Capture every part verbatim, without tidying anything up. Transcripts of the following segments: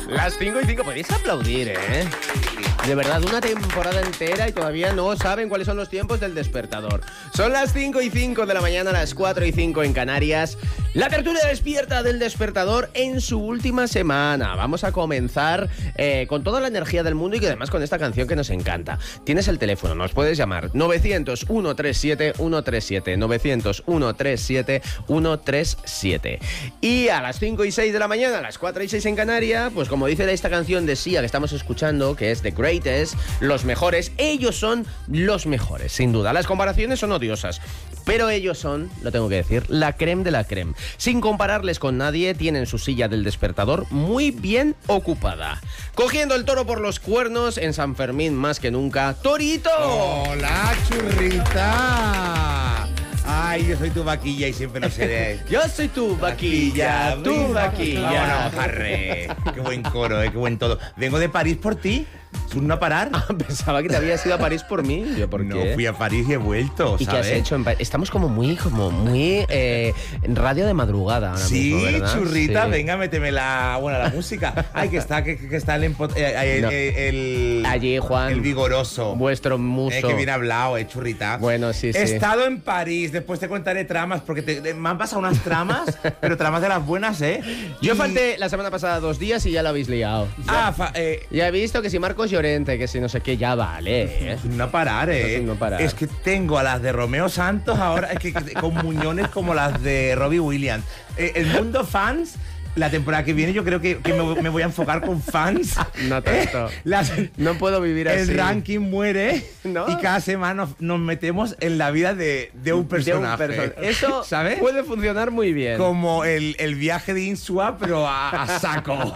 Las cinco y cinco, podéis aplaudir, ¿eh? De verdad, una temporada entera y todavía no saben cuáles son los tiempos del despertador. Son las cinco y cinco de la mañana, las cuatro y cinco en Canarias. La tertulia despierta del despertador en su última semana. Vamos a comenzar eh, con toda la energía del mundo y que además con esta canción que nos encanta. Tienes el teléfono, nos puedes llamar novecientos, ciento treinta y siete, ciento treinta y siete, novecientos, ciento treinta y siete, ciento treinta y siete. Y a las cinco y seis de la mañana, a las cuatro y seis en Canarias, pues como dice esta canción de Sia que estamos escuchando, que es The Greatest, los mejores, ellos son los mejores, sin duda. Las comparaciones son odiosas, pero ellos son, lo tengo que decir, la creme de la creme. Sin compararles con nadie, tienen su silla del despertador muy bien ocupada. Cogiendo el toro por los cuernos en San Fermín más que nunca, ¡Torito! ¡Hola, churrita! Ay, yo soy tu vaquilla y siempre lo seré. Yo soy tu vaquilla, tu vaquilla. Vámonos, Harry. Qué buen coro, eh, qué buen todo. Vengo de París por ti. ¿Tú no a parar? Ah, pensaba que te habías ido a París por mí. ¿Yo por no, qué? fui a París y he vuelto, ¿Y ¿sabes? qué has hecho en París? Estamos como muy, como muy eh, en radio de madrugada ahora sí, mismo, ¿verdad? churrita, Sí. venga, méteme la, bueno, la música. Ay, que está, que, que está el, empo- eh, el, No. el, el- Allí, Juan. el vigoroso. Vuestro muso. Eh, que bien hablado, eh, churrita. Bueno, sí, He sí. estado en París, después te contaré tramas, porque te- me han pasado unas tramas, pero tramas de las buenas, ¿eh? Yo Y- falté la semana pasada dos días y ya lo habéis liado. Ah, fa- eh, Ya he visto que si Marcos Llorente, que si no sé qué, ya vale, ¿eh? no parar, ¿eh? No, no parar. Es que tengo a las de Romeo Santos ahora, es que que- con muñones como las de Robbie Williams. Eh, el mundo fans, la temporada que viene yo creo que, que me, me voy a enfocar con fans. No tanto. Eh, las- No puedo vivir así. el ranking muere ¿No? y cada semana nos, nos metemos en la vida de, de un personaje. De un perso- Eso ¿sabes? puede funcionar muy bien. Como el, el viaje de Insua, pero a, a saco.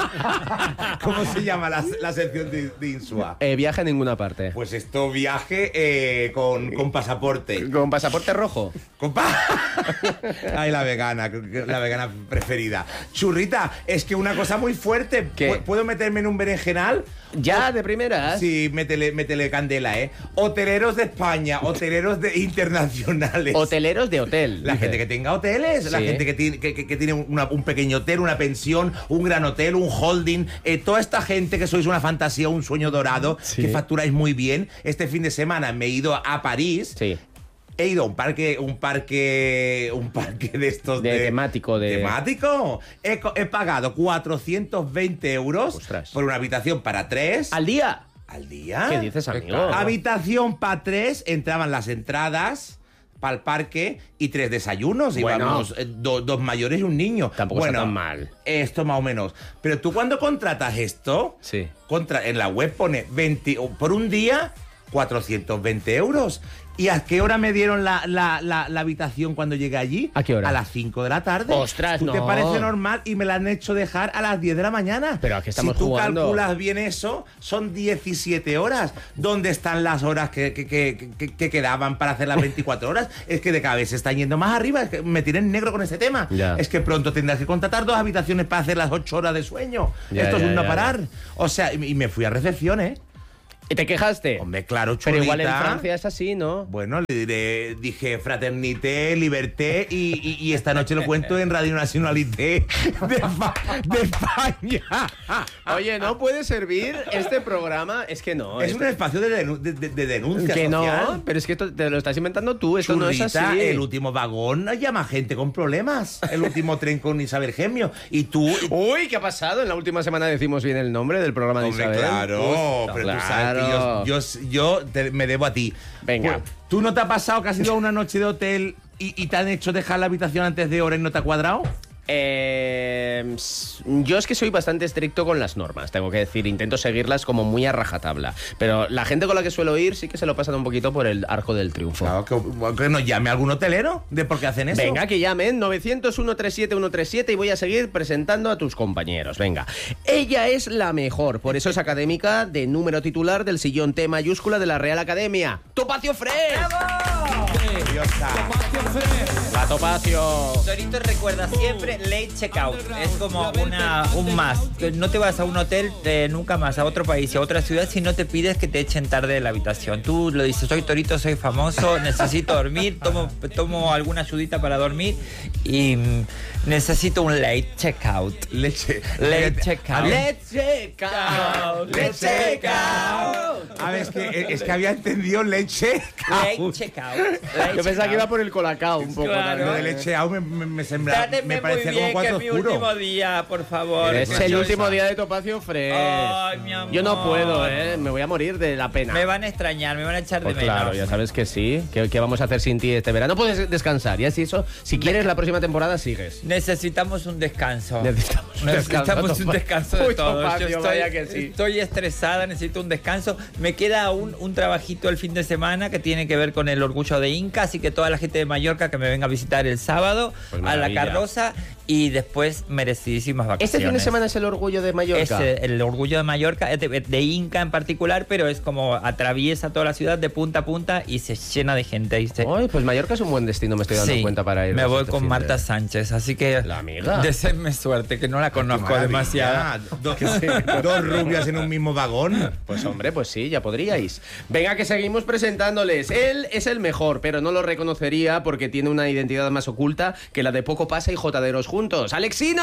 ¿Cómo se llama la, la sección de, de Insua? Eh, viaje a ninguna parte. Pues esto, viaje eh, con, con pasaporte. Con pasaporte rojo. Con pa- Ay, la vegana, la vegana preferida. Churrita, es que una cosa muy fuerte. ¿Qué? ¿Pu- ¿Puedo meterme en un berenjenal? Ya, de primeras. Sí, métele, métele candela, ¿eh? Hoteleros de España, hoteleros de internacionales. Hoteleros de hotel. La dice. gente que tenga hoteles, la Sí. gente que tiene, que, que- que tiene una- un pequeño hotel, una pensión, un gran hotel, un holding, eh, toda esta gente que sois una fantasía, un sueño dorado, Sí. que facturáis muy bien. Este fin de semana me he ido a París. Sí. He ido a un parque, un parque, un parque de estos De temático, de- temático. He, co- he pagado cuatrocientos veinte euros Ostras. por una habitación para tres ¿Al día? al día. ¿Qué dices, amigo? Habitación para tres, entraban las entradas para el parque y tres desayunos. Bueno. Íbamos eh, do- dos mayores y un niño. Tampoco está bueno, tan mal. Esto más o menos. Pero tú cuando contratas esto, Sí. contra, en la web pone veinte, o por un día cuatrocientos veinte euros. ¿Y a qué hora me dieron la, la, la, la habitación cuando llegué allí? ¿A qué hora? A las cinco de la tarde. Ostras, ¿Tú te no. parece normal? Y me la han hecho dejar a las diez de la mañana. Pero ¿a qué estamos si tú jugando? calculas bien eso, son diecisiete horas. ¿Dónde están las horas que, que, que, que- que quedaban para hacer las veinticuatro horas? Es que de cada vez se están yendo más arriba. Es que me tienen negro con este tema. Ya. Es que pronto tendrás que contratar dos habitaciones para hacer las ocho horas de sueño. Ya, Esto ya, es un no ya, parar. O sea, y y me fui a recepción, ¿eh? ¿Y te quejaste? Hombre, claro, churrita. Pero igual en Francia es así, ¿no? Bueno, le diré, dije fraternité, liberté y, y- y esta noche lo cuento en Radio Nacionalité de, Fa- de España. Oye, ¿no puede servir este programa? Es que no. Es este- un espacio de, denu- de- de- de denuncia Que social. no, pero es que esto te lo estás inventando tú, esto no es Churrita, así. el último vagón llama gente con problemas. El último tren con Isabel Gemio. Y tú... Uy, ¿qué ha pasado? En la última semana decimos bien el nombre del programa de Hombre, Isabel. claro, Uf, pero claro. tú sabes que yo, yo, yo te- me debo a ti. Venga. Pues, ¿tú no te ha pasado que has ido a una noche de hotel y, y te han hecho dejar la habitación antes de hora y no te ha cuadrado? Eh, s- yo es que soy bastante estricto con las normas, tengo que decir, intento seguirlas como muy a rajatabla. Pero la gente con la que suelo ir sí que se lo pasan un poquito por el arco del triunfo. Claro, que, que nos llame algún hotelero de por qué hacen eso. Venga, que llamen novecientos, ciento treinta y siete, ciento treinta y siete y voy a seguir presentando a tus compañeros. Venga, ella es la mejor, por eso es académica de número titular del sillón T mayúscula de la Real Academia. ¡Topacio Fresh! maravillosa. La Topacio. Torito recuerda siempre late checkout. Es como una, un más. No te vas a un hotel eh, nunca más a otro país y a otra ciudad si no te pides que te echen tarde de la habitación. Tú lo dices, soy Torito, soy famoso, necesito dormir, tomo, tomo alguna ayudita para dormir y mm, necesito un late checkout. Leche. Late checkout. Let's check out. Let's check out. A ver, es que, es que había entendido leche. Late checkout. Late Yo pensaba checkout. que iba por el colacao un poco. Claro. Lo de también, ¿eh? leche out me, me, me sembra, Tráteme me parecía muy bien, como que cuarto es mi oscuro. último día, por favor. Es el Preciosa. último día de Topacio Fresh. Ay, mi amor. Yo no puedo, ¿eh? Me voy a morir de la pena. Me van a extrañar, me van a echar Pues de menos. claro, ya sabes que sí. ¿Qué, qué vamos a hacer sin ti este verano? Puedes descansar. Y así eso, si quieres la próxima temporada, sigues. Necesitamos un descanso. Necesitamos un Necesitamos descanso, un descanso de Uy, todo. Topacio, Yo vaya estoy, que sí. estoy estresada, necesito un descanso. Me queda un, un trabajito el fin de semana que tiene que ver con el orgullo de Inca, así que toda la gente de Mallorca que me venga a visitar el sábado Pues a la maravilla. carroza y después merecidísimas vacaciones. Este fin de semana es el orgullo de Mallorca. Es eh, el orgullo de Mallorca, es de, de Inca en particular, pero es como atraviesa toda la ciudad de punta a punta y se llena de gente. Y se... Ay, pues Mallorca es un buen destino, me estoy dando Sí, cuenta para ir. me voy este con fin de- Marta Sánchez, así que La amiga. deseenme suerte, que no la Qué conozco maravilla. demasiado. Dos, dos rubias en un mismo vagón. Pues hombre, pues sí, ya podríais. Venga, que seguimos presentándoles. Él es el mejor, pero no lo reconocería porque tiene una identidad más oculta que la de Poco Pasa y Jotaderos juntos. ¡Alexinos!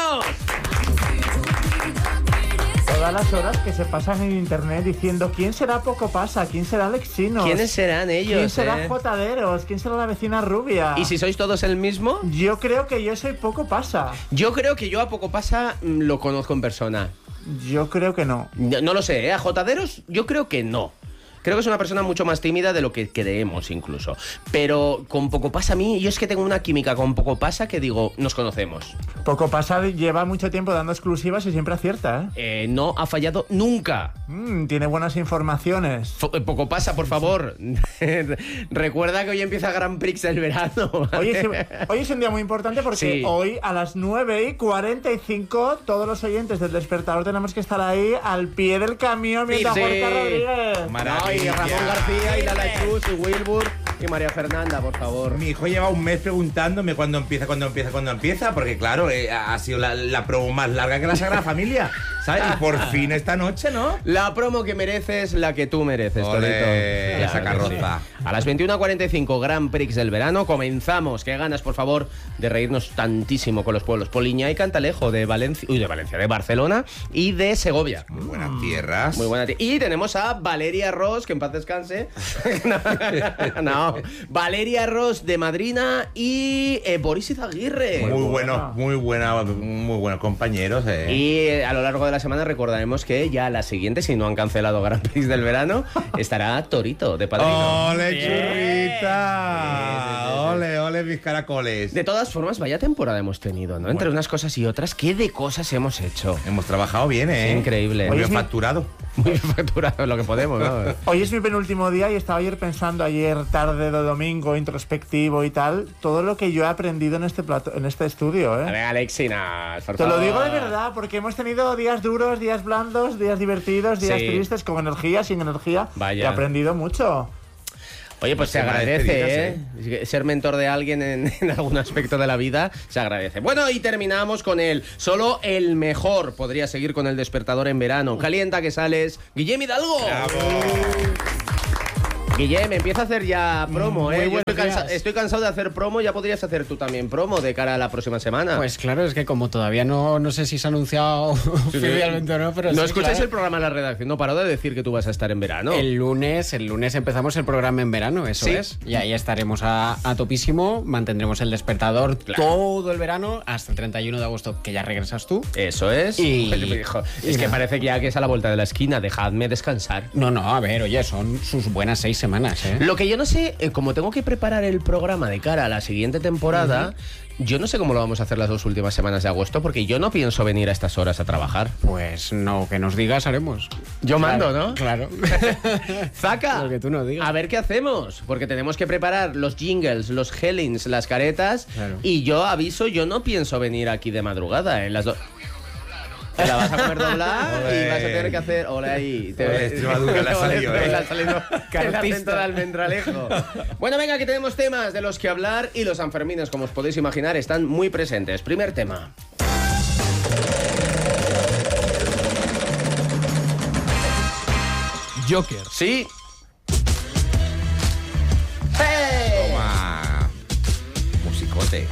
Todas las horas que se pasan en internet diciendo quién será Poco Pasa, quién será Alexinos, ¿Quiénes serán ellos? quién será eh? Jotaderos, quién será la vecina rubia. ¿Y si sois todos el mismo? Yo creo que yo soy Poco Pasa. Yo creo que yo a Poco Pasa mm, lo conozco en persona. Yo creo que no. No, no lo sé, ¿eh? A Jotaderos yo creo que no. Creo que es una persona mucho más tímida de lo que creemos incluso. Pero con Poco Pasa a mí, yo es que tengo una química con Poco Pasa que digo, nos conocemos. Poco Pasa lleva mucho tiempo dando exclusivas y siempre acierta, ¿eh? Eh, no ha fallado nunca. Mm, tiene buenas informaciones. Fo- eh, Poco Pasa, por favor. Recuerda que hoy empieza Grand Prix del verano. Hoy es, hoy es un día muy importante porque Sí. hoy a las nueve y cuarenta y cinco todos los oyentes del Despertador tenemos que estar ahí al pie del camión mientras Sí. Gorka Rodríguez. No, y Ramón García, y Lala Chus, y Wilbur, y María Fernanda, por favor. Mi hijo lleva un mes preguntándome cuándo empieza, cuándo empieza, cuándo empieza, porque claro, eh, ha sido la, la promo más larga que la Sagrada Familia, ¿sabes? Y por fin esta noche, ¿no? La promo que mereces, la que tú mereces, Ole, Torito. esa Claro que carroza. sí. A las veintiuna cuarenta y cinco, Grand Prix del verano, comenzamos. Qué ganas, por favor, de reírnos tantísimo con los pueblos Poliña y Cantalejo de Valencia, uy, de Valencia, de Barcelona y de Segovia. Muy buenas tierras. Muy buena. t- Y tenemos a Valeria Ross, que en paz descanse. no, no. Valeria Ross de Madrina y eh, Boris Izaguirre. Muy buenos, muy buena, muy buenos compañeros, eh. Y eh, a lo largo de la semana recordaremos que ya la siguiente, si no han cancelado Grand Prix del verano, estará Torito de padrino. ¡Ole, Bien. churrita! ¡Ole, ole, mis caracoles! De todas formas, vaya temporada hemos tenido, ¿no? Entre unas cosas y otras, ¿qué de cosas hemos hecho? Hemos trabajado bien, ¿eh? Sí, increíble. Muy Oye, bien es mi- facturado. Muy facturado lo que podemos, ¿no? Hoy es mi penúltimo día y estaba ayer pensando, ayer tarde de domingo, introspectivo y tal, todo lo que yo he aprendido en este plato, en este estudio, A ¿eh? ver, Alexinas, por Te lo favor. digo de verdad, porque hemos tenido días duros, días blandos, días divertidos, días Sí. tristes, con energía, sin energía. Vaya. He aprendido mucho. Oye, pues se Tema de agradece, despedidas, ¿eh? Ser mentor de alguien en, en algún aspecto de la vida se agradece. Bueno, y terminamos con él. Solo el mejor podría seguir con el despertador en verano. Calienta que sales. Guillem Hidalgo. Guillem, empieza a hacer ya promo, Muy ¿eh? Yo buenos estoy, cansa- días. estoy cansado de hacer promo, ya podrías hacer tú también promo de cara a la próxima semana. Pues claro, es que como todavía no, no sé si se ha anunciado oficialmente o no, pero ¿No sí, escucháis claro. el programa de la redacción? No paro de decir que tú vas a estar en verano. El lunes, el lunes empezamos el programa en verano, eso Sí. es. Y ahí estaremos a, a topísimo, mantendremos el despertador Claro. todo el verano hasta el treinta y uno de agosto, que ya regresas tú. Eso es. Y- Hijo, es y que nada. parece que ya que es a la vuelta de la esquina. Dejadme descansar. No, no, a ver, oye, son sus buenas seis semanas, ¿eh? Lo que yo no sé, eh, como tengo que preparar el programa de cara a la siguiente temporada, yo no sé cómo lo vamos a hacer las dos últimas semanas de agosto, porque yo no pienso venir a estas horas a trabajar. Pues no, que nos digas, haremos. Yo mando, Claro, ¿no? Claro. ¡Zaca! Lo que tú no digas. A ver qué hacemos, porque tenemos que preparar los jingles, los hellings, las caretas, Claro. y yo aviso, yo no pienso venir aquí de madrugada. En las do- Te la vas a comer doblada y Ole. vas a tener que hacer... Hola ahí. Te Ole, Extremadura le ha salido, ¿eh? Le ha salido el acento de Almendralejo. Bueno, venga, que tenemos temas de los que hablar y los Sanfermines, como os podéis imaginar, están muy presentes. Primer tema. Joker. Sí. ¡Hey! Toma. Musicote.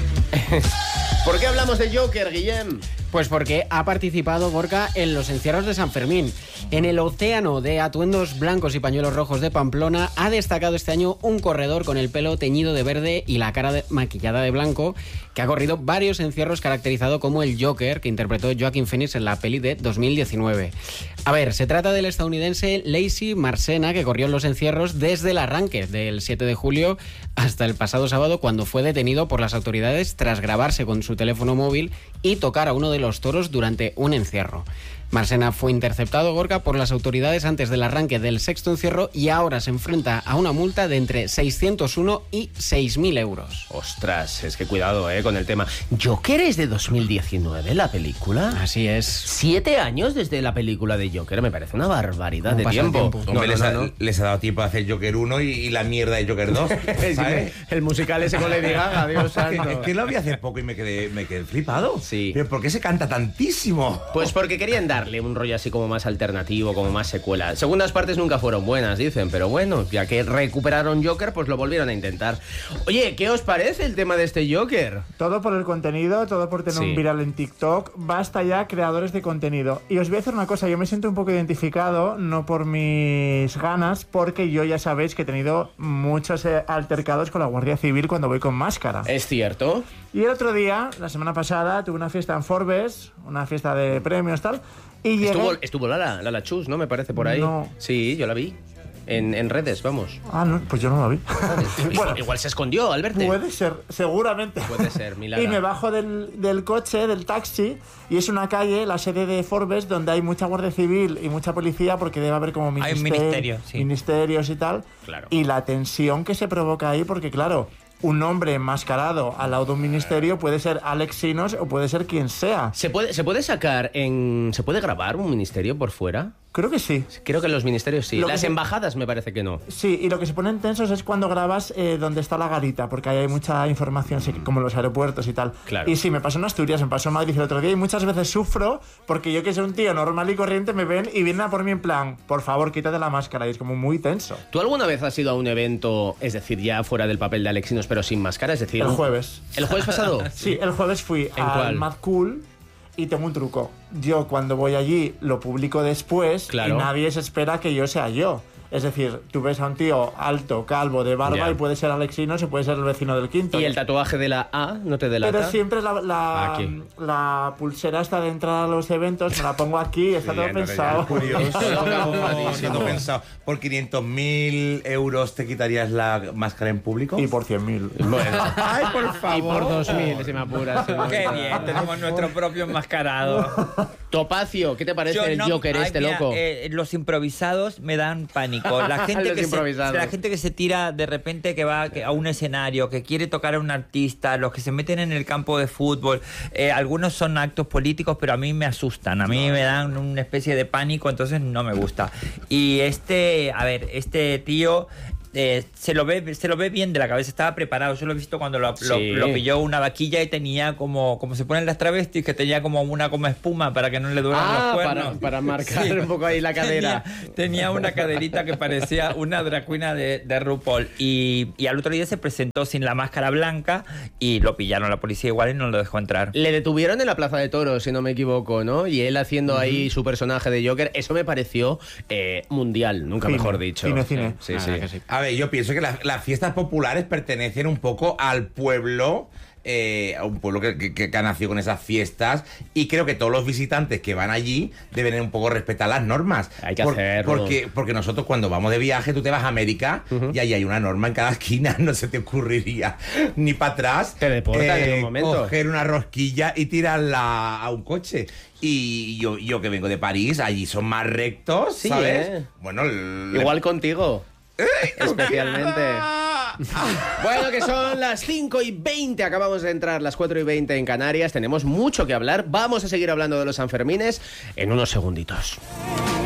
¿Por qué hablamos de Joker, Guillem? Pues porque ha participado Gorka en los encierros de San Fermín. En el océano de atuendos blancos y pañuelos rojos de Pamplona ha destacado este año un corredor con el pelo teñido de verde y la cara de- maquillada de blanco, que ha corrido varios encierros caracterizado como el Joker, que interpretó Joaquin Phoenix en la peli de dos mil diecinueve. A ver, se trata del estadounidense Lacey Marsena, que corrió en los encierros desde el arranque del siete de julio hasta el pasado sábado, cuando fue detenido por las autoridades tras grabarse con su teléfono móvil y tocar a uno de los toros durante un encierro. Marsena fue interceptado, Gorka, por las autoridades antes del arranque del sexto encierro y ahora se enfrenta a una multa de entre seiscientos uno y seis mil euros. Ostras, es que cuidado, eh, con el tema. ¿Joker es de dos mil diecinueve, la película? Así es. Siete años desde la película de Joker, me parece una barbaridad ¿Cómo de pasa el tiempo. tiempo? No, Hombre, no, les, no, ha, no. les ha dado tiempo a hacer Joker uno y, y la mierda de Joker dos. ¿Sabes? El musical ese con Lady Gaga, Dios Es santo. que, es que lo vi hace poco y me quedé, me quedé flipado. Sí. ¿Pero por qué se canta tantísimo? Pues porque querían darle un rollo así como más alternativo, como más secuela. Segundas partes nunca fueron buenas, dicen, pero bueno, ya que recuperaron Joker, pues lo volvieron a intentar. Oye, ¿qué os parece el tema de este Joker? Todo por el contenido, todo por tener Sí. un viral en TikTok. Basta ya, creadores de contenido. Y os voy a decir una cosa, yo me siento un poco identificado, no por mis ganas, porque yo ya sabéis que he tenido muchos eh, altercados con la Guardia Civil cuando voy con máscara. ¿Es cierto? Y el otro día, la semana pasada, tuve una fiesta en Forbes, una fiesta de premios tal, y llegué... Estuvo, estuvo Lala, Lala Chus, ¿no? Me parece por ahí. No. Sí, yo la vi. En, en redes, vamos. Ah, no, pues yo no lo vi. Igual, igual se escondió, Alberto. Puede ser, seguramente. Puede ser, mi Lala. Y me bajo del, del coche, del taxi, y es una calle, la sede de Forbes, donde hay mucha guardia civil y mucha policía, porque debe haber como Hay un minister- ministerio, sí. ministerios y tal. Claro. Y la tensión que se provoca ahí, porque claro, un hombre enmascarado al lado de un ministerio puede ser Alex Sinos o puede ser quien sea. ¿Se puede, ¿Se puede sacar en... ¿Se puede grabar un ministerio por fuera? Creo que sí. Creo que en los ministerios sí. Lo que Las se- embajadas me parece que no. Sí, y lo que se ponen tensos es cuando grabas eh, donde está la garita, porque ahí hay mucha información, sí, como los aeropuertos y tal. Claro. Y sí, me pasó en Asturias, me pasó en Madrid el otro día, y muchas veces sufro porque yo, que soy un tío normal y corriente, me ven y vienen a por mí en plan, por favor, quítate la máscara, y es como muy tenso. ¿Tú alguna vez has ido a un evento, es decir, ya fuera del papel de Alexinos, pero sin máscara? Es decir, El un- jueves. ¿El jueves pasado? Sí, el jueves fui ¿En al cuál? Mad Cool y tengo un truco. Yo cuando voy allí lo publico después Claro. y nadie se espera que yo sea yo. Es decir, tú ves a un tío alto, calvo, de barba Ya. y puede ser Alexinos o puede ser el vecino del quinto. ¿Y el tatuaje de la A no te delata? Pero siempre la, la, Aquí. la pulsera está de entrar a los eventos, me la pongo aquí, está todo pensado. Curioso. Todo no, camufladísimo. no pensado. ¿Por quinientos mil euros te quitarías la máscara en público? Y por cien mil. Bueno. Ay, por favor. Y por dos mil, si me apuras. si me Qué apuras. bien, tenemos nuestro propio enmascarado. Topacio, ¿qué te parece Yo el no- Joker ay, este mira, loco? eh, los improvisados me dan pánico. La gente, Los que se, improvisados. la gente que se tira de repente que va que- a un escenario, que quiere tocar a un artista, los que se meten en el campo de fútbol. Eh, algunos son actos políticos, pero a mí me asustan. A mí me dan una especie de pánico, entonces no me gusta. Y este, a ver, este tío... eh, se lo ve se lo ve bien de la cabeza, estaba preparado. Yo lo he visto cuando lo, lo- Sí. lo pilló una vaquilla y tenía como como se ponen las travestis, que tenía como una como espuma para que no le dueran Ah, los para, cuernos. para marcar un poco ahí la cadera. Tenía, tenía una caderita que parecía una drag queen de, de RuPaul. Y, y al otro día se presentó sin la máscara blanca y lo pillaron la policía igual y no lo dejó entrar. Le detuvieron en la Plaza de Toros, si no me equivoco, ¿no? Y él haciendo ahí su personaje de Joker, eso me pareció eh, mundial, nunca Cine, mejor dicho. cine, cine. Sí, Ah, sí. que sí. A ver, yo pienso que la- las fiestas populares pertenecen un poco al pueblo, eh, a un pueblo que, que- que ha nacido con esas fiestas, y creo que todos los visitantes que van allí deben un poco respetar las normas. Hay que hacerlo. Porque, porque nosotros cuando vamos de viaje, tú te vas a América y ahí hay una norma en cada esquina, no se te ocurriría ni para atrás Te deportan en un momento. coger una rosquilla y tirarla a un coche. Y yo, yo que vengo de París, allí son más rectos, Sí, ¿sabes? ¿eh? Bueno, el- Igual contigo. Especialmente. Bueno, que son las cinco y veinte, acabamos de entrar, las cuatro y veinte en Canarias. Tenemos mucho que hablar. Vamos a seguir hablando de los Sanfermines en unos segunditos.